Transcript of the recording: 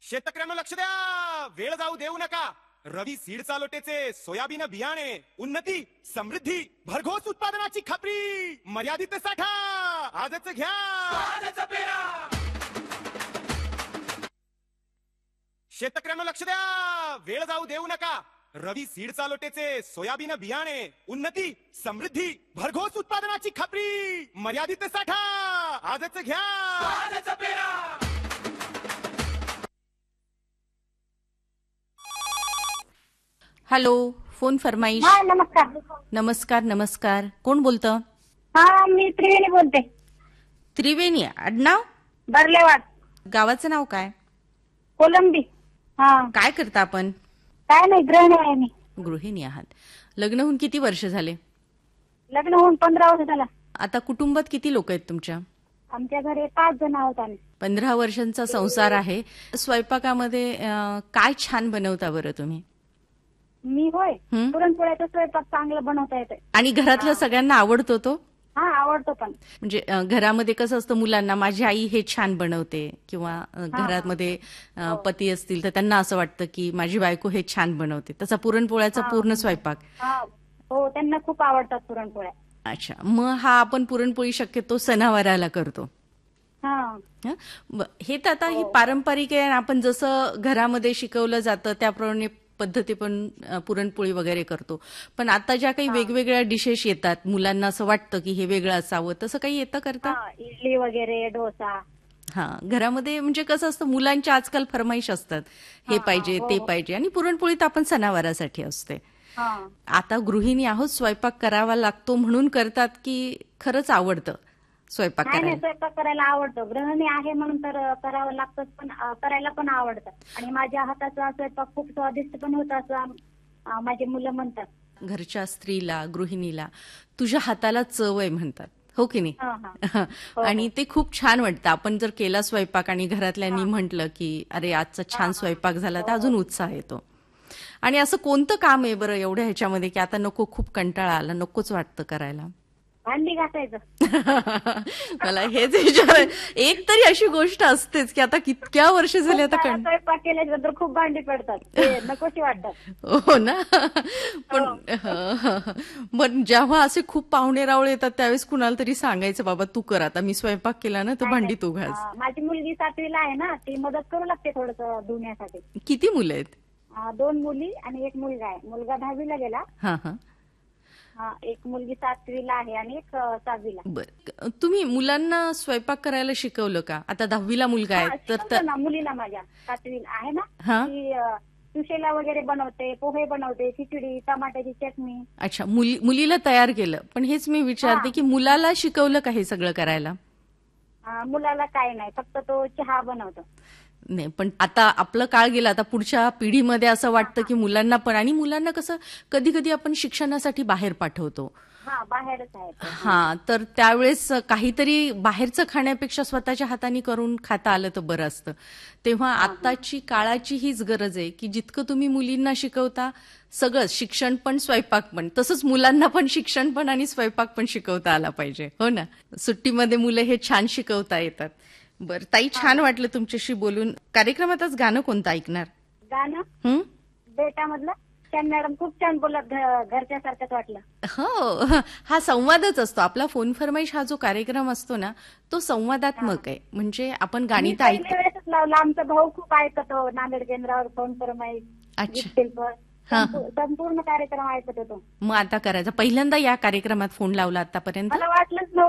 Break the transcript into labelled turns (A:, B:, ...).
A: शेतकऱ्यांना लक्ष द्या, वेळ जाऊ देऊ नका. रवी सीड चालोटेचे सोयाबीन बियाणे, उन्नती, समृद्धी, भरघोस उत्पादनाची खात्री, मर्यादित साठा, आजच घ्या. शेतकऱ्यांना लक्ष द्या, वेळ जाऊ देऊ नका. रवी सीड चालोटेचे सोयाबीन बियाणे, उन्नती, समृद्धी, भरघोस उत्पादनाची खात्री, मर्यादित साठा, आजच घ्या.
B: Hello, phone फरमाईश.
C: हा नमस्कार.
B: नमस्कार नमस्कार. कोण बोलतं?
C: हा मी त्रिवेणी बोलते.
B: त्रिवेणी आडनाव?
C: बर्लेवाड.
B: गावाचं नाव काय?
C: कोलंबी. हा
B: काय करता आपण?
C: काय नाही, गृहिणी आहे मी.
B: गृहिणी आहात. लग्न होऊन किती वर्ष झाले?
C: लग्न होऊन 15 वर्ष झाला.
B: आता कुटुंबात किती लोक आहेत तुमच्या?
C: आमच्या घरी 5 जण आहोत आम्ही.
B: 15 वर्षांचा संसार आहे. स्वयंपाकामध्ये काय छान बनवता बरं तुम्ही?
C: मी होय, पुरणपोळ्याचा स्वयंपाक चांगला बनवता येते.
B: आणि घरातल्या सगळ्यांना आवडतो तो?
C: हा आवडतो. पण
B: म्हणजे घरामध्ये कसं असतं, मुलांना माझी आई हे छान बनवते, किंवा घरामध्ये पती असतील तर त्यांना असं वाटतं की माझी बायको हे छान बनवते. तसा पुरणपोळ्याचा पूर्ण स्वयंपाक.
C: हो, त्यांना खूप आवडतात पुरणपोळ्या.
B: अच्छा, मग हा आपण पुरणपोळी शक्यतो सणावाराला करतो. हे तर आता ही पारंपरिक आहे. आपण जसं घरामध्ये शिकवलं जातं त्याप्रमाणे पद्धती पण पुरणपोळी वगैरे करतो. पण आता ज्या काही वेगवेगळ्या डिशेस येतात, मुलांना असं वाटतं की हे वेगळं असावं, तसं काही येतं करता?
C: इडली वगैरे, डोसा.
B: हा, घरामध्ये म्हणजे कसं असतं, मुलांच्या आजकाल फरमाईश असतात, हे पाहिजे ते पाहिजे. आणि पुरणपोळी तर आपण सणावारासाठी असते. आता गृहिणी आहोत, स्वयंपाक करावा लागतो म्हणून करतात की खरंच आवडतं स्वयंपाक करायला?
C: स्वयंपाक करायला आवडतो. गृहिणी आहे म्हणून तर करावं लागतं, पण करायला पण आवडतं. आणि माझ्या हाताचा स्वयंपाक खूप स्वादिष्ट पण होता असं माझी मुलं म्हणतात.
B: घरच्या स्त्रीला, गृहिणीला तुझ्या हाताला चव आहे म्हणतात, हो की नाही? आणि ते खूप छान वाटतं. आपण जर केला स्वयंपाक आणि घरातल्यांनी म्हटलं की अरे आजचा छान स्वयंपाक झाला, तर अजून उत्साह येतो. आणि असं कोणतं काम आहे बरं एवढ्या ह्याच्यामध्ये की आता नको, खूप कंटाळा आला, नकोच वाटतं करायला?
C: भांडी घासायचं.
B: मला हेच विचार, एक तरी अशी गोष्ट असतेच की आता कितक्या वर्ष झाली आता
C: स्वयंपाक केल्यानंतर खूप भांडी पडतात, नकोशी वाटतात.
B: हो ना. पण जेव्हा असे खूप पाहुणे रावळे येतात त्यावेळेस कुणाला तरी सांगायचं, बाबा तू कर, आता मी स्वयंपाक केला ना तर भांडी तू घास.
C: माझी मुलगी 7वीला आहे ना, ती मदत करू लागते थोडंसं धुण्यासाठी.
B: किती मुलं आहेत?
C: 2 मुली आणि 1 मुलगा आहे. मुलगा 10वीला गेला. एक मुलगी 7वीला आहे आणि एक 6वीला.
B: बरं, तुम्ही मुलांना स्वयंपाक करायला शिकवलं का? आता 10वीला मुलगा आहे तर
C: मुलीला माझ्या 7वीला आहे ना, ती सुशेला वगैरे बनवते, पोहे बनवते, खिचडी, टमाट्याची चटणी.
B: अच्छा, मुलीला तयार केलं. पण हेच मी विचारते की मुलाला शिकवलं का हे सगळं करायला?
C: मुलाला काय नाही, फक्त तो चहा बनवतो.
B: नाही, पण आता आपलं काळ गेला, आता पुढच्या पिढीमध्ये असं वाटतं की मुलांना पण, आणि मुलांना कसं कधी कधी आपण शिक्षणासाठी बाहेर पाठवतो.
C: बाहेरच आहे.
B: तर त्यावेळेस काहीतरी बाहेरचं खाण्यापेक्षा स्वतःच्या हाताने करून खाता आलं तर बरं असतं. तेव्हा आताची काळाची हीच गरज आहे की जितकं तुम्ही मुलींना शिकवता, सगळं शिक्षण पण स्वयंपाक पण, तसंच मुलांना पण शिक्षण पण आणि स्वयंपाक पण शिकवता आला पाहिजे, हो ना? सुट्टीमध्ये मुलं हे छान शिकवता येतात. बरं ताई, छान वाटलं तुमच्याशी बोलून. कार्यक्रमातच गाणं कोणतं ऐकणार?
C: गाणं बेटामधलं छान, मॅडम खूप छान बोलत, घरच्यासारखंच वाटलं.
B: हो, हा संवादच असतो आपला. फोन फरमाईश हा जो कार्यक्रम असतो ना, तो संवादात्मक आहे. म्हणजे आपण गाणी तर
C: ऐकतो. लावला आमचा भाऊ खूप ऐकतो नांदेड केंद्रावर फोन फरमाईश. संपूर्ण कार्यक्रम ऐकत होतो.
B: मग आता करायचं, पहिल्यांदा या कार्यक्रमात फोन लावला आतापर्यंत?
C: मला वाटलंच नव्हतं